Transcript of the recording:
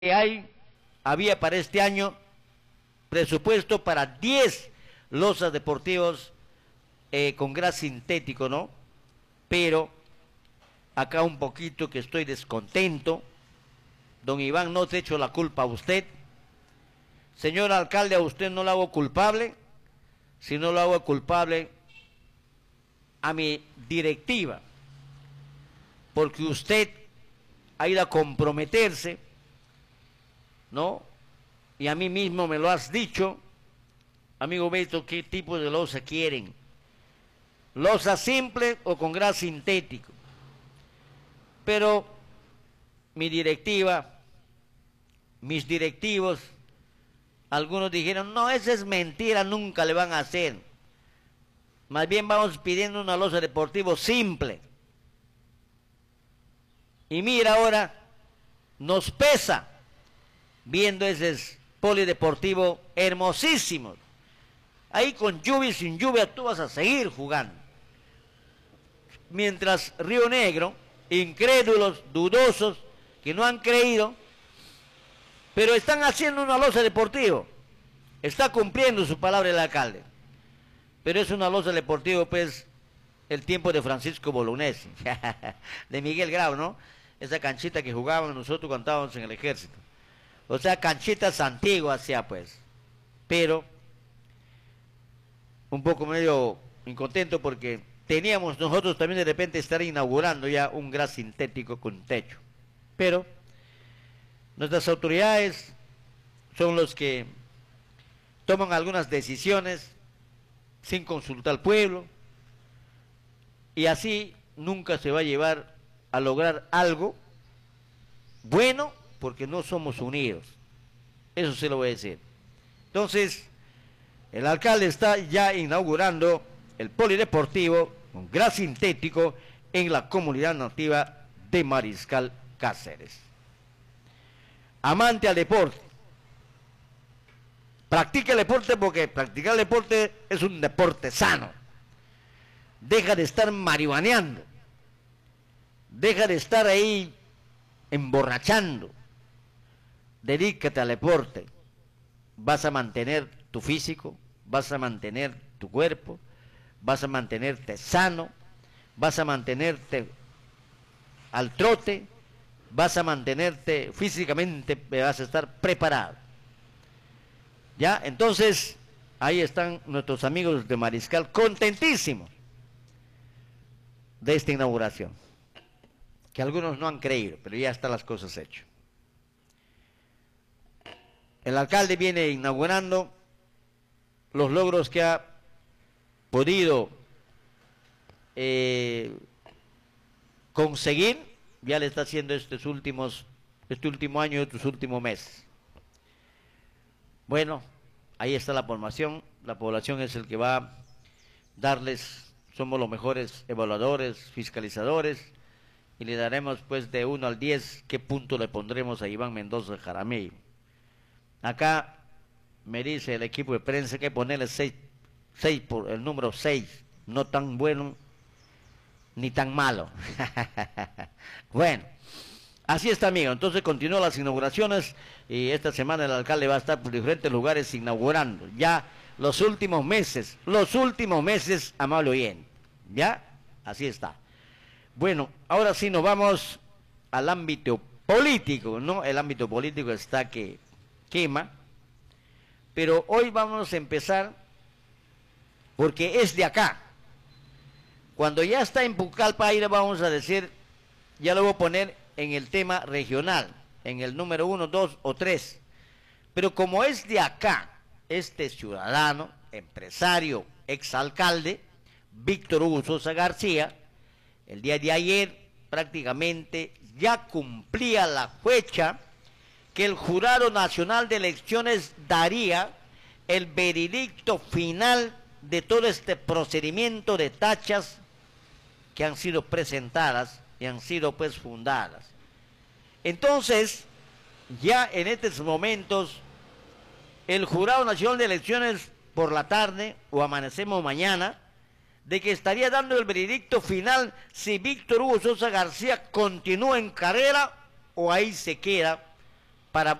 había para este año presupuesto para 10 losas deportivos con gras sintético, ¿no? Pero acá un poquito que estoy descontento. Don Iván, no te echo la culpa a usted. Señor alcalde, a usted no lo hago culpable, sino lo hago culpable a mi directiva, porque usted ha ido a comprometerse, ¿no? Y a mí mismo me lo has dicho, amigo Beto, ¿qué tipo de losa quieren? ¿Losa simple o con gras sintético? Pero mi directiva, mis directivos, algunos dijeron, no, esa es mentira, nunca le van a hacer. Más bien vamos pidiendo una losa deportiva simple. Y mira ahora, nos pesa viendo ese polideportivo hermosísimo. Ahí con lluvia y sin lluvia tú vas a seguir jugando. Mientras Río Negro, incrédulos, dudosos, que no han creído, pero están haciendo una losa deportiva. Está cumpliendo su palabra el alcalde. Pero es una losa deportiva, pues, el tiempo de Francisco Bolognesi, de Miguel Grau, ¿no? Esa canchita que jugábamos nosotros cuando estábamos en el ejército. O sea, canchitas antiguas ya, pues. Pero un poco medio incontento porque teníamos nosotros también de repente estar inaugurando ya un gras sintético con techo. Pero nuestras autoridades son los que toman algunas decisiones sin consultar al pueblo, y así nunca se va a llevar a lograr algo bueno porque no somos unidos. Eso se lo voy a decir. Entonces, el alcalde está ya inaugurando el polideportivo con gras sintético en la comunidad nativa de Mariscal Cáceres. Amante al deporte, practica el deporte, porque practicar el deporte es un deporte sano. Deja de estar marihuaneando, deja de estar ahí emborrachando, dedícate al deporte. Vas a mantener tu físico, vas a mantener tu cuerpo, vas a mantenerte sano, vas a mantenerte al trote, vas a mantenerte físicamente, vas a estar preparado. Ya, entonces, ahí están nuestros amigos de Mariscal contentísimos de esta inauguración, que algunos no han creído, pero ya están las cosas hechas. El alcalde viene inaugurando los logros que ha podido conseguir, ya le está haciendo este último año y estos últimos meses. Bueno, ahí está la población es el que va a darles, somos los mejores evaluadores, fiscalizadores, y le daremos pues de 1 al 10 qué punto le pondremos a Iván Mendoza Jaramillo. Acá me dice el equipo de prensa que ponerle 6 por el número 6, no tan bueno ni tan malo. Bueno, así está, amigo. Entonces continúan las inauguraciones y esta semana el alcalde va a estar por diferentes lugares inaugurando ya los últimos meses, amable oyente. ¿Ya? Así está. Bueno, ahora sí nos vamos al ámbito político, ¿no? El ámbito político está que quema, pero hoy vamos a empezar porque es de acá. Cuando ya está en Pucallpa, ahí le vamos a decir, ya lo voy a poner en el tema regional, en el número 1, 2 o 3. Pero como es de acá, este ciudadano, empresario, exalcalde, Víctor Hugo Sosa García, el día de ayer prácticamente ya cumplía la fecha que el Jurado Nacional de Elecciones daría el veredicto final de todo este procedimiento de tachas que han sido presentadas y han sido pues fundadas. Entonces, ya en estos momentos, el Jurado Nacional de Elecciones por la tarde o amanecemos mañana, de que estaría dando el veredicto final si Víctor Hugo Sosa García continúa en carrera o ahí se queda para